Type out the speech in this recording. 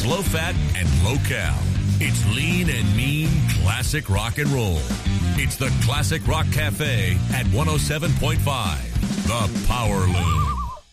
low fat, and low cal. It's lean and mean classic rock and roll. It's the Classic Rock Cafe at 107.5, The Power Loom.